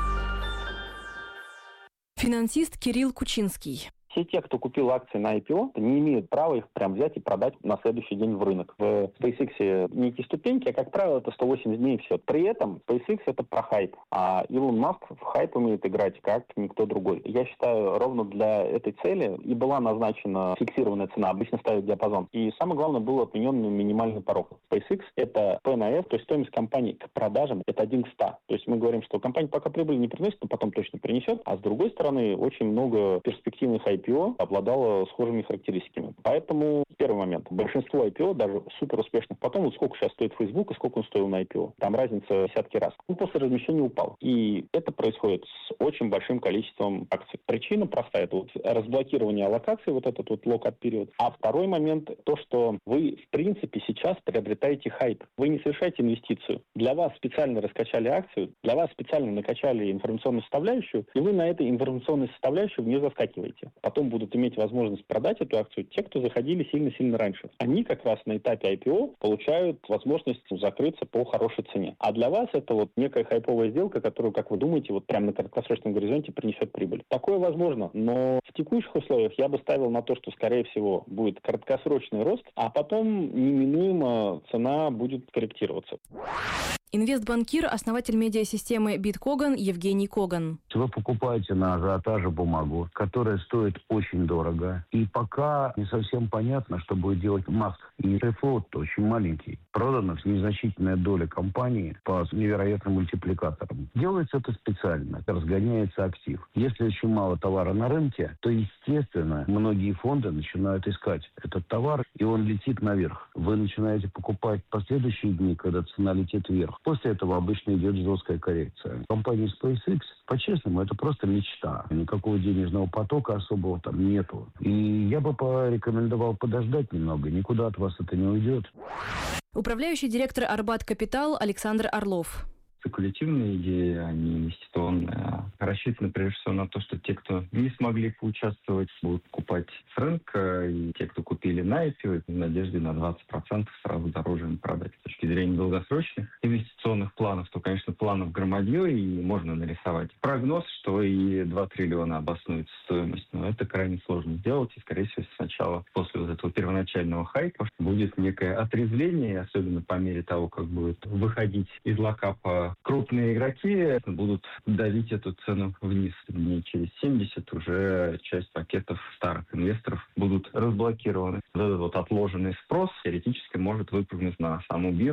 Финансист Кирилл Кучинский. Все те, кто купил акции на IPO, не имеют права их прям взять и продать на следующий день в рынок. В SpaceX некие ступеньки, а как правило, это 180 дней и все. При этом SpaceX это про хайп, а Илон Маск в хайп умеет играть как никто другой. Я считаю, ровно для этой цели и была назначена фиксированная цена, обычно ставят диапазон. И самое главное, был отменен минимальный порог. SpaceX это P на F, то есть стоимость компании к продажам это 1 к 100. То есть мы говорим, что компания пока прибыль не приносит, но потом точно принесет. А с другой стороны, очень много перспективных IPO обладало схожими характеристиками. Поэтому первый момент. Большинство IPO, даже супер успешных, потом вот сколько сейчас стоит Facebook и сколько он стоил на IPO. Там разница десятки раз. Он после размещения упал. И это происходит с очень большим количеством акций. Причина простая. Это вот разблокирование аллокации, вот этот вот локап период. А второй момент, то, что вы в принципе сейчас приобретаете хайп. Вы не совершаете инвестицию. Для вас специально раскачали акцию, для вас специально накачали информационную составляющую, и вы на этой информационной составляющей не заскакиваете. Потом будут иметь возможность продать эту акцию те, кто заходили сильно-сильно раньше. Они как раз на этапе IPO получают возможность закрыться по хорошей цене. А для вас это вот некая хайповая сделка, которую, как вы думаете, вот прямо на краткосрочном горизонте принесет прибыль. Такое возможно, но в текущих условиях я бы ставил на то, что, скорее всего, будет краткосрочный рост, а потом неминуемо цена будет корректироваться. Инвестбанкир, основатель медиасистемы BitKogan Евгений Коган. Вы покупаете на ажиотаже бумагу, которая стоит очень дорого. И пока не совсем понятно, что будет делать Маск. И флот очень маленький. Продана незначительная доля компании по невероятным мультипликаторам. Делается это специально. Разгоняется актив. Если очень мало товара на рынке, то, естественно, многие фонды начинают искать этот товар, и он летит наверх. Вы начинаете покупать в последующие дни, когда цена летит вверх. После этого обычно идет жесткая коррекция. Компания SpaceX, по-честному, это просто мечта. Никакого денежного потока особого там нету. И я бы порекомендовал подождать немного. Никуда от вас это не уйдет. Управляющий директор Арбат Капитал Александр Орлов. Спекулятивные идеи, они инвестиционные, рассчитаны прежде всего на то, что те, кто не смогли поучаствовать, будут покупать с рынка, и те, кто купили на IPO, в надежде на 20% сразу дороже им продать. С точки зрения долгосрочных инвестиционных планов, то, конечно, планов громадье, и можно нарисовать прогноз, что и 2 триллиона обоснуется стоимость, но это крайне сложно сделать, и, скорее всего, сначала, после вот этого первоначального хайпа, будет некое отрезвление, особенно по мере того, как будет выходить из локапа крупные игроки, будут давить эту цену вниз. Дней через 70 уже часть пакетов старых инвесторов будут разблокированы. Вот этот вот отложенный спрос теоретически может выпрыгнуть на саму биржу.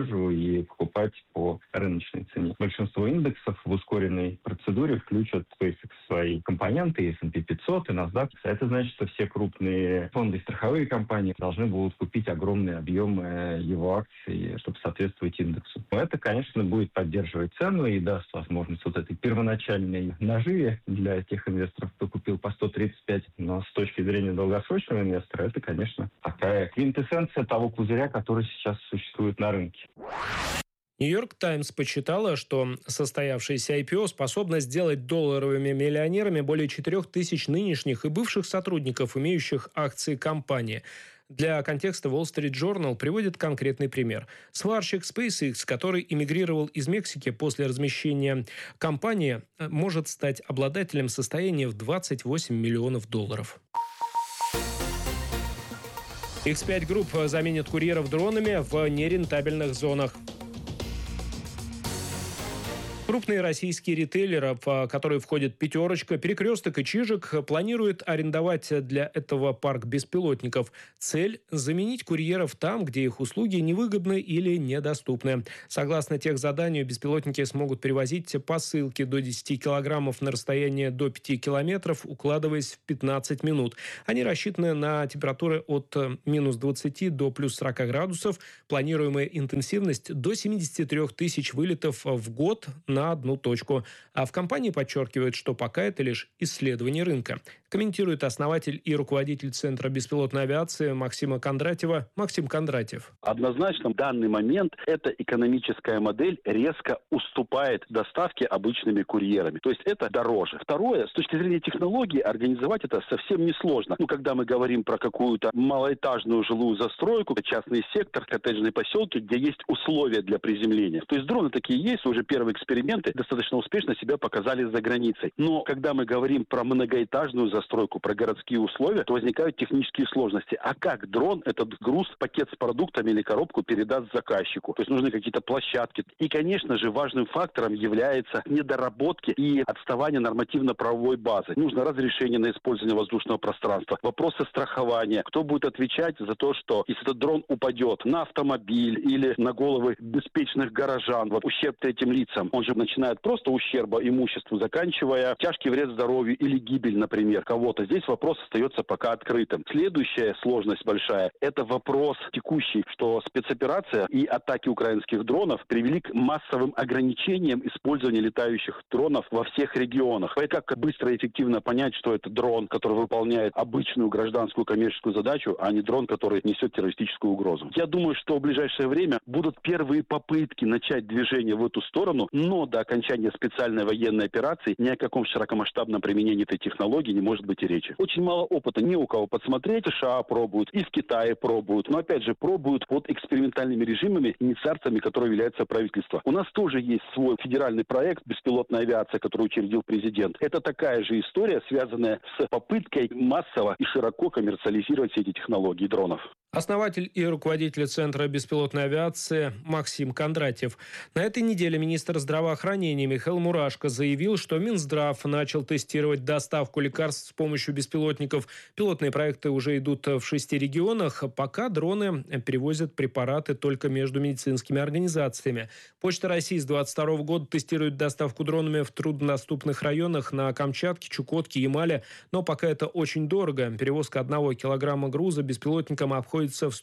биржу и покупать по рыночной цене. Большинство индексов в ускоренной процедуре включат SpaceX свои компоненты, и S&P 500, и NASDAQ. Это значит, что все крупные фонды и страховые компании должны будут купить огромные объемы его акций, чтобы соответствовать индексу. Но это, конечно, будет поддерживать цену и даст возможность вот этой первоначальной наживе для тех инвесторов, кто купил по 135. Но с точки зрения долгосрочного инвестора, это, конечно, такая квинтэссенция того пузыря, который сейчас существует на рынке. Нью-Йорк Таймс подсчитала, что состоявшееся IPO способно сделать долларовыми миллионерами более 4000 нынешних и бывших сотрудников, имеющих акции компании. Для контекста Wall Street Journal приводит конкретный пример. Сварщик SpaceX, который эмигрировал из Мексики после размещения компании, может стать обладателем состояния в $28 миллионов. X5 Group заменит курьеров дронами в нерентабельных зонах. Крупные российские ритейлеры, в которые входят «Пятерочка», «Перекресток» и «Чижик», планируют арендовать для этого парк беспилотников. Цель – заменить курьеров там, где их услуги невыгодны или недоступны. Согласно техзаданию, беспилотники смогут перевозить посылки до 10 килограммов на расстояние до 5 километров, укладываясь в 15 минут. Они рассчитаны на температуры от минус 20 до плюс 40 градусов. Планируемая интенсивность до 73 тысяч вылетов в год на одну точку. А в компании подчеркивают, что пока это лишь исследование рынка. Комментирует основатель и руководитель Центра беспилотной авиации Максима Кондратьева Максим Кондратьев. Однозначно, в данный момент эта экономическая модель резко уступает доставке обычными курьерами. То есть это дороже. Второе, с точки зрения технологии, организовать это совсем несложно. Когда мы говорим про какую-то малоэтажную жилую застройку, частный сектор, коттеджные поселки, где есть условия для приземления. То есть дроны такие есть, уже первые эксперименты достаточно успешно себя показали за границей. Но когда мы говорим про многоэтажную застройку, про городские условия, то возникают технические сложности. А как дрон этот груз, пакет с продуктами или коробку передаст заказчику? То есть нужны какие-то площадки. И, конечно же, важным фактором является недоработки и отставание нормативно-правовой базы. Нужно разрешение на использование воздушного пространства, вопросы страхования. Кто будет отвечать за то, что если этот дрон упадет на автомобиль или на головы беспечных горожан, в ущерб третьим лицам? Он же начинает просто ущерба имуществу, заканчивая тяжкий вред здоровью или гибель, например, кого-то. Здесь вопрос остается пока открытым. Следующая сложность большая – это вопрос текущий, что спецоперация и атаки украинских дронов привели к массовым ограничениям использования летающих дронов во всех регионах. Поэтому как быстро и эффективно понять, что это дрон, который выполняет обычную гражданскую коммерческую задачу, а не дрон, который несет террористическую угрозу. Я думаю, что в ближайшее время будут первые попытки начать движение в эту сторону, но до окончания специальной военной операции ни о каком широкомасштабном применении этой технологии не может быть и речи. Очень мало опыта, не у кого подсмотреть. США пробуют, и в Китае пробуют, но опять же пробуют под экспериментальными режимами, инициациями, которые являются правительство. У нас тоже есть свой федеральный проект «Беспилотная авиация», который учредил президент. Это такая же история, связанная с попыткой массово и широко коммерциализировать все эти технологии дронов. Основатель и руководитель Центра беспилотной авиации Максим Кондратьев. На этой неделе министр здравоохранения Михаил Мурашко заявил, что Минздрав начал тестировать доставку лекарств с помощью беспилотников. Пилотные проекты уже идут в 6 регионах. Пока дроны перевозят препараты только между медицинскими организациями. Почта России с 2022 года тестирует доставку дронами в труднодоступных районах на Камчатке, Чукотке, Ямале. Но пока это очень дорого. Перевозка 1 килограмма груза беспилотником обходится в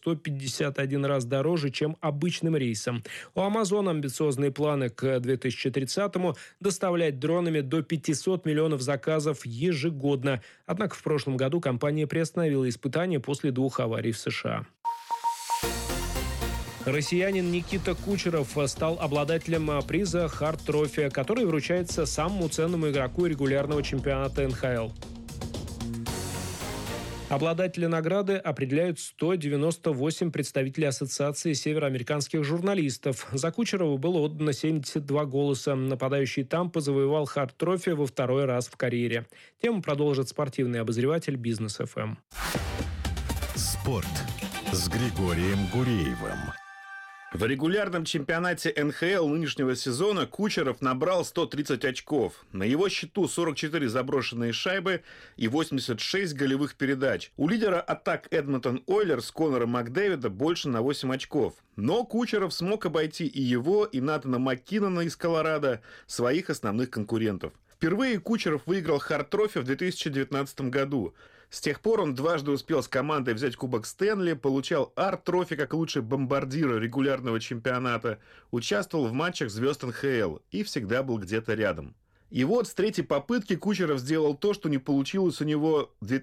151 раз дороже, чем обычным рейсом. У Амазона амбициозные планы к 2030-му доставлять дронами до 500 миллионов заказов ежегодно. Однако в прошлом году компания приостановила испытания после 2 аварий в США. Россиянин Никита Кучеров стал обладателем приза «Харт Трофи», который вручается самому ценному игроку регулярного чемпионата НХЛ. Обладатели награды определяют 198 представителей Ассоциации североамериканских журналистов. За Кучерова было отдано 72 голоса. Нападающий Тампа завоевал Харт Трофи во 2-й раз в карьере. Тему продолжит спортивный обозреватель Бизнес ФМ. Спорт с Григорием Гуреевым. В регулярном чемпионате НХЛ нынешнего сезона Кучеров набрал 130 очков. На его счету 44 заброшенные шайбы и 86 голевых передач. У лидера атак Эдмонтон Ойлерс Конора Макдэвида больше на 8 очков. Но Кучеров смог обойти и его, и Натана Маккинона из Колорадо, своих основных конкурентов. Впервые Кучеров выиграл Харт-трофи в 2019 году. С тех пор он дважды успел с командой взять Кубок Стэнли, получал Арт-трофи как лучший бомбардир регулярного чемпионата, участвовал в матчах звезд НХЛ и всегда был где-то рядом. И вот с третьей попытки Кучеров сделал то, что не получилось у него в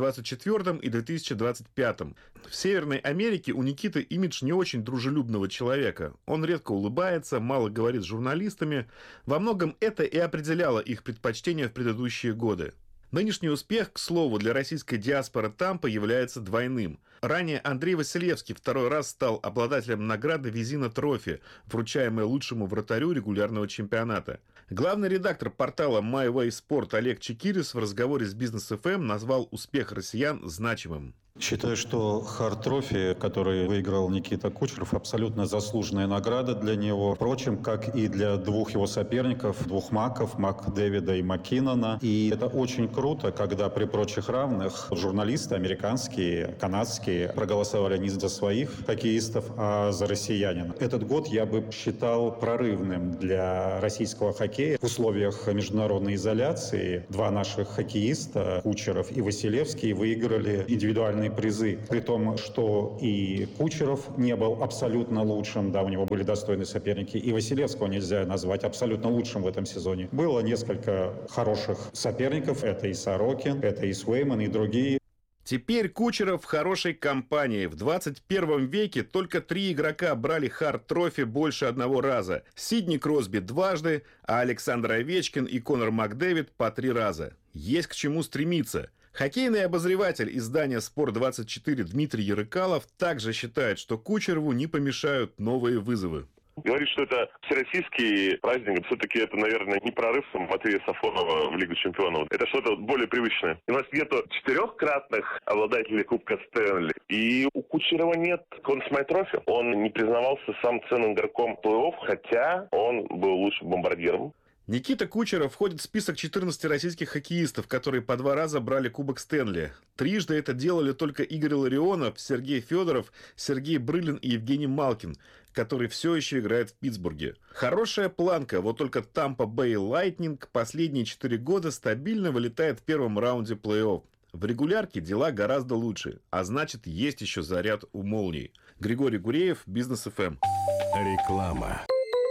2024 и 2025. В Северной Америке у Никиты имидж не очень дружелюбного человека. Он редко улыбается, мало говорит с журналистами. Во многом это и определяло их предпочтения в предыдущие годы. Нынешний успех, к слову, для российской диаспоры Тампа является двойным. Ранее Андрей Василевский второй раз стал обладателем награды Визина Трофи, вручаемой лучшему вратарю регулярного чемпионата. Главный редактор портала My Way Sport Олег Чекирис в разговоре с Бизнес ФМ назвал успех россиян значимым. Считаю, что Харт-трофи, который выиграл Никита Кучеров, абсолютно заслуженная награда для него. Впрочем, как и для двух его соперников, двух Маков, Макдэвида и Маккинона. И это очень круто, когда при прочих равных журналисты американские, канадские проголосовали не за своих хоккеистов, а за россиянина. Этот год я бы считал прорывным для российского хоккея. В условиях международной изоляции два наших хоккеиста, Кучеров и Василевский, выиграли индивидуальные призы. При том, что и Кучеров не был абсолютно лучшим, да, у него были достойные соперники, и Василевского нельзя назвать абсолютно лучшим в этом сезоне. Было несколько хороших соперников, это и Сорокин, это и Свейман, и другие. Теперь Кучеров в хорошей компании. В 21 веке только 3 игрока брали Харт-трофи больше одного раза. Сидни Кросби дважды, а Александр Овечкин и Конор Макдэвид по 3 раза. Есть к чему стремиться. Хоккейный обозреватель издания «Спорт-24» Дмитрий Ярыкалов также считает, что Кучерову не помешают новые вызовы. Говорит, что это всероссийский праздник. Все-таки это, наверное, не прорыв Матвея Сафонова в Лигу чемпионов. Это что-то более привычное. У нас нету 4-кратных обладателей Кубка Стэнли. И у Кучерова нет Conn Smythe Trophy. Он не признавался сам ценным игроком плей-офф, хотя он был лучшим бомбардиром. Никита Кучеров входит в список 14 российских хоккеистов, которые по 2 раза брали Кубок Стэнли. Трижды это делали только Игорь Ларионов, Сергей Федоров, Сергей Брылин и Евгений Малкин, который все еще играет в Питтсбурге. Хорошая планка, вот только Тампа Бэй Лайтнинг последние 4 года стабильно вылетает в первом раунде плей-офф. В регулярке дела гораздо лучше, а значит, есть еще заряд у молний. Григорий Гуреев, Бизнес ФМ. Реклама.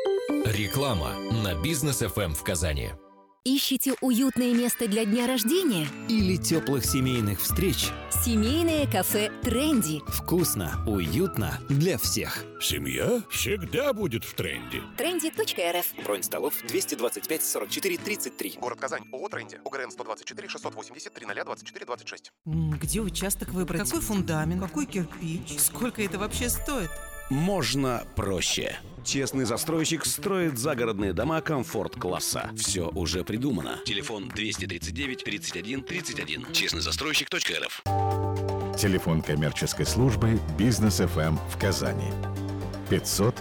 Реклама на Бизнес ФМ в Казани. Ищете уютное место для дня рождения? Или теплых семейных встреч? Семейное кафе «Тренди». Вкусно, уютно для всех. Семья всегда будет в тренде. Trendy.rf. Бронь столов 225 44 33. Город Казань. ООО «Тренди». УГРН 124 680 300 24 26. Где участок выбрать? Какой фундамент? Какой кирпич? Сколько это вообще стоит? Можно проще. Честный застройщик строит загородные дома комфорт-класса. Все уже придумано. Телефон 239 31 31. Честныйзастройщик.рф. Телефон коммерческой службы «Бизнес ФМ» в Казани. 500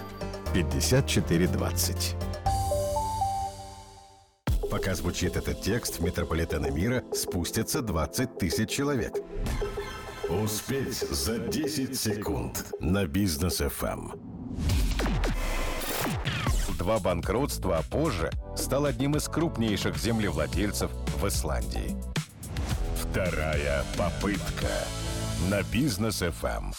54 20. Пока звучит этот текст, в метрополитены мира спустятся 20 тысяч человек. Успеть за 10 секунд на Бизнес ФМ. 2 банкротства, а позже стал одним из крупнейших землевладельцев в Исландии. Вторая попытка на Бизнес ФМ.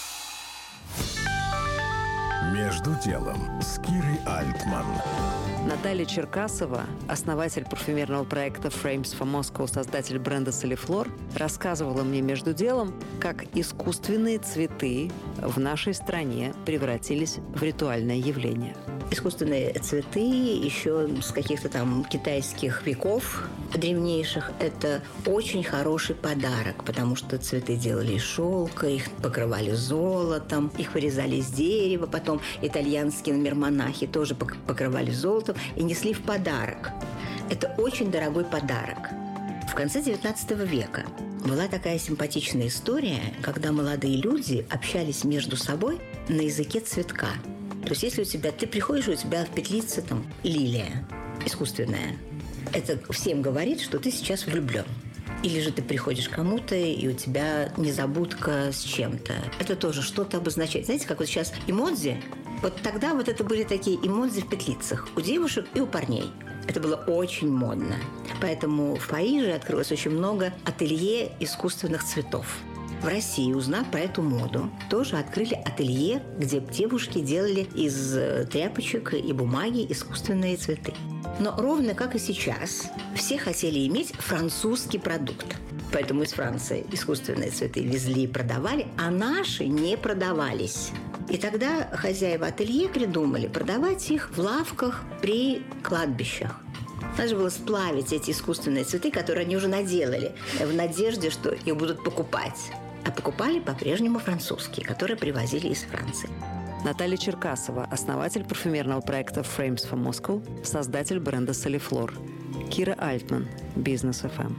Между делом с Кирой Альтман. Наталья Черкасова, основатель парфюмерного проекта Frames for Moscow, создатель бренда Soliflor, рассказывала мне между делом, как искусственные цветы в нашей стране превратились в ритуальное явление. Искусственные цветы еще с каких-то там китайских веков древнейших – это очень хороший подарок, потому что цветы делали из шелка, их покрывали золотом, их вырезали из дерева, потом итальянские, например, монахи тоже покрывали золотом и несли в подарок. Это очень дорогой подарок. В конце XIX века была такая симпатичная история, когда молодые люди общались между собой на языке цветка. То есть если у тебя, ты приходишь, у тебя в петлице там лилия искусственная, это всем говорит, что ты сейчас влюблен. Или же ты приходишь к кому-то, и у тебя незабудка с чем-то. Это тоже что-то обозначает. Знаете, как вот сейчас эмодзи? Вот тогда вот это были такие эмодзи в петлицах у девушек и у парней. Это было очень модно. Поэтому в Париже открылось очень много ателье искусственных цветов. В России, узнав про эту моду, тоже открыли ателье, где девушки делали из тряпочек и бумаги искусственные цветы. Но ровно как и сейчас, все хотели иметь французский продукт. Поэтому из Франции искусственные цветы везли и продавали, а наши не продавались. И тогда хозяева ателье придумали продавать их в лавках при кладбищах. Надо было сплавить эти искусственные цветы, которые они уже наделали, в надежде, что их будут покупать. А покупали по-прежнему французские, которые привозили из Франции. Наталья Черкасова, основатель парфюмерного проекта Frames for Moscow, создатель бренда Soliflor. Кира Альтман, Бизнес FM.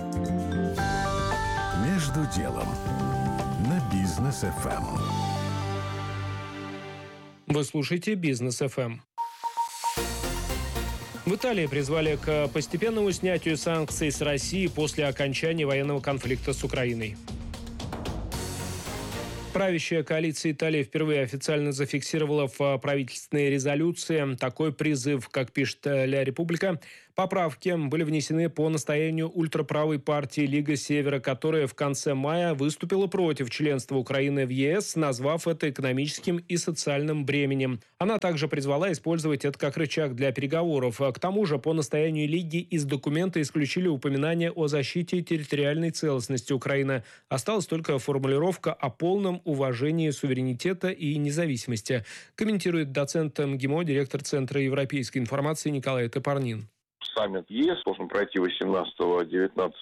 Между делом на Бизнес FM. Вы слушаете Бизнес FM. В Италии призвали к постепенному снятию санкций с России после окончания военного конфликта с Украиной. Правящая коалиция Италии впервые официально зафиксировала в правительственной резолюции такой призыв, как пишет «Ля Република». Поправки были внесены по настоянию ультраправой партии «Лига Севера», которая в конце мая выступила против членства Украины в ЕС, назвав это экономическим и социальным бременем. Она также призвала использовать это как рычаг для переговоров. К тому же, по настоянию Лиги из документа исключили упоминание о защите территориальной целостности Украины. Осталась только формулировка о полном уважении суверенитета и независимости, комментирует доцент МГИМО, директор Центра европейской информации Николай Топорнин. Саммит ЕС должен пройти 18-19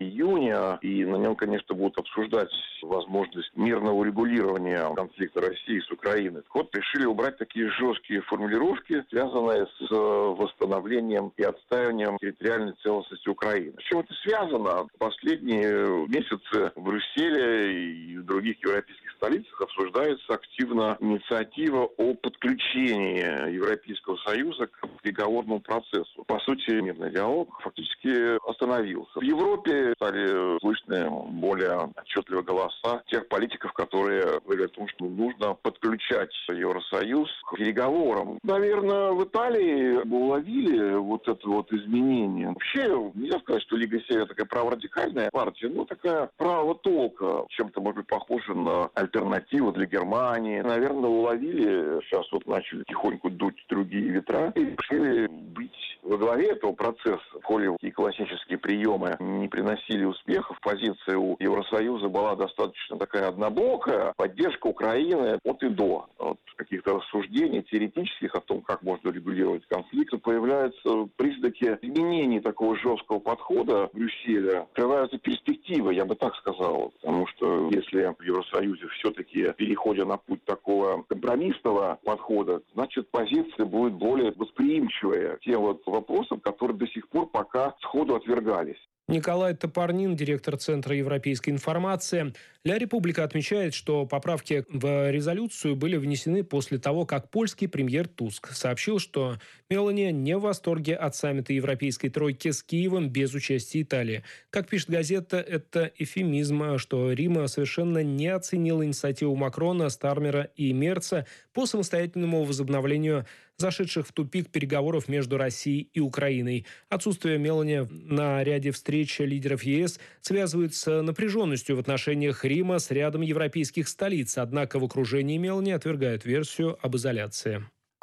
июня, и на нем, конечно, будут обсуждать возможность мирного урегулирования конфликта России с Украиной. Вот решили убрать такие жесткие формулировки, связанные с восстановлением и отстаиванием территориальной целостности Украины. С чем это связано? В последние месяцы в Брюсселе и в других европейских столицах обсуждается активно инициатива о подключении Европейского Союза к переговорному процессу. По сути, мирный диалог фактически остановился. В Европе стали слышны более отчетливые голоса тех политиков, которые говорят о том, что нужно подключать Евросоюз к переговорам. Наверное, в Италии уловили вот это вот изменение. Вообще, нельзя сказать, что Лига Севера такая праворадикальная партия, но такая правого толка, чем-то, может быть, похожа на альтернативу для Германии. Наверное, уловили, сейчас вот начали тихонько дуть другие ветра и решили быть во главе этого процесса. Коли и классические приемы не приносили успехов, позиция у Евросоюза была достаточно такая однобокая, поддержка Украины от и до. От каких-то рассуждений теоретических о том, как можно регулировать конфликт, появляются признаки изменений такого жесткого подхода в Брюсселе. Открываются перспективы, я бы так сказал. Потому что если в Евросоюзе все-таки переходя на путь такого компромиссного подхода, значит позиция будет более восприимчивая к тем вот вопросам, которые до сих пор пока сходу отвергались. Николай Топорнин, директор Центра европейской информации. «Ля Република» отмечает, что поправки в резолюцию были внесены после того, как польский премьер Туск сообщил, что Мелани не в восторге от саммита Европейской тройки с Киевом без участия Италии. Как пишет газета, это эвфемизм, что Рим совершенно не оценил инициативу Макрона, Стармера и Мерца по самостоятельному возобновлению зашедших в тупик переговоров между Россией и Украиной. Отсутствие Мелани на ряде встреч лидеров ЕС связывают с напряженностью в отношениях Рима с рядом европейских столиц. Однако в окружении Мелани отвергают версию об изоляции.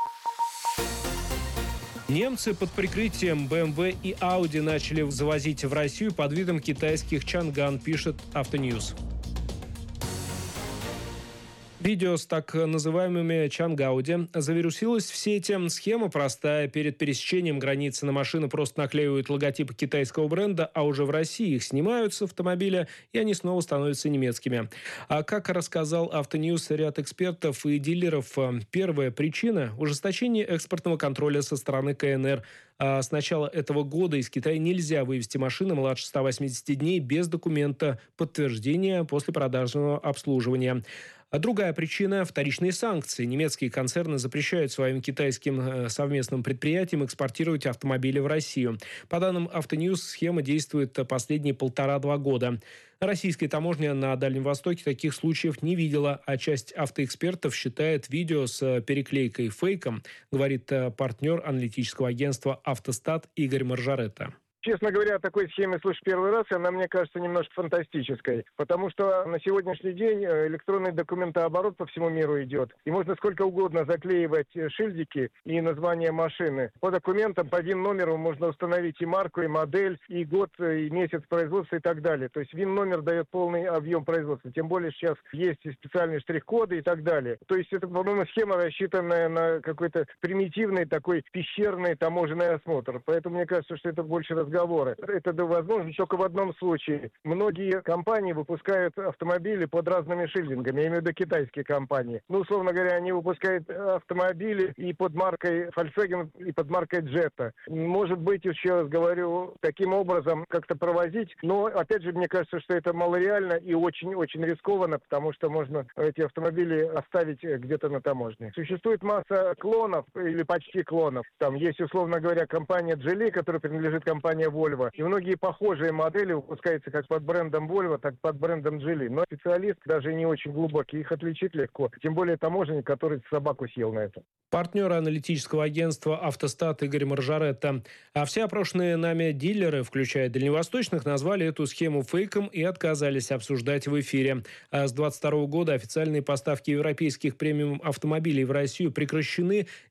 Немцы под прикрытием BMW и Audi начали завозить в Россию под видом китайских Чанган, пишет Автоньюз. Видео с так называемыми Чангауди завирусилось в сети. Схема простая. Перед пересечением границы на машины просто наклеивают логотипы китайского бренда, а уже в России их снимают с автомобиля, и они снова становятся немецкими. А как рассказал Автоньюз ряд экспертов и дилеров, первая причина – ужесточение экспортного контроля со стороны КНР. А с начала этого года из Китая нельзя вывезти машины младше 180 дней без документа подтверждения после продажного обслуживания. А другая причина – вторичные санкции. Немецкие концерны запрещают своим китайским совместным предприятиям экспортировать автомобили в Россию. По данным Автоньюз, схема действует последние 1,5-2 года. Российская таможня на Дальнем Востоке таких случаев не видела, а часть автоэкспертов считает видео с переклейкой фейком, говорит партнер аналитического агентства «Автостат» Игорь Маржаретта. Честно говоря, о такой схеме слышу первый раз, и она, мне кажется, немножко фантастической. Потому что на сегодняшний день электронный документооборот по всему миру идет. И можно сколько угодно заклеивать шильдики и название машины. По документам, по ВИН-номеру можно установить и марку, и модель, и год, и месяц производства и так далее. То есть ВИН-номер дает полный объем производства. Тем более сейчас есть и специальные штрих-коды и так далее. То есть это, по-моему, схема, рассчитанная на какой-то примитивный такой пещерный таможенный осмотр. Поэтому мне кажется, что это больше разговоры. Это возможно только в одном случае. Многие компании выпускают автомобили под разными шильдингами, я имею в виду китайские компании. Ну, условно говоря, они выпускают автомобили и под маркой Volkswagen, и под маркой Jetta. Может быть, еще раз говорю, таким образом как-то провозить, но, опять же, мне кажется, что это малореально и очень-очень рискованно, потому что можно эти автомобили оставить где-то на таможне. Существует масса клонов, или почти клонов. Там есть, условно говоря, компания Geely, которая принадлежит компании Volvo. И многие похожие модели выпускаются как под брендом Volvo, так и под брендом Geely. Но специалист даже не очень глубокий, их отличить легко. Тем более таможенник, который собаку съел на это. Партнер аналитического агентства «Автостат» Игорь Маржаретта. А все опрошенные нами дилеры, включая дальневосточных, назвали эту схему фейком и отказались обсуждать в эфире. А с 2022 года официальные поставки европейских премиум автомобилей в Россию прекращены